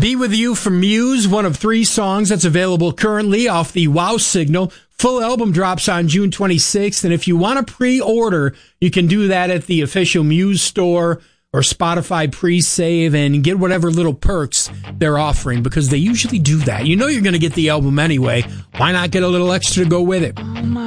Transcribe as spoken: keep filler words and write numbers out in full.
Be With You from Muse, one of three songs that's available currently off the Wow Signal. Full album drops on June twenty-sixth, and if you want to pre-order, you can do that at the official Muse store or Spotify pre-save and get whatever little perks they're offering, because they usually do that. You know you're going to get the album anyway. Why not get a little extra to go with it?